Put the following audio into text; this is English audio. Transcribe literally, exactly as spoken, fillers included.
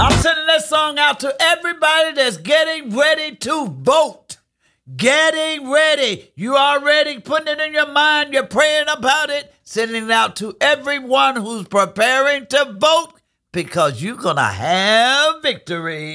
I'm sending this song out to everybody that's getting ready to vote. Getting ready. You already putting it in your mind. You're praying about it. Sending it out to everyone who's preparing to vote because you're going to have victory.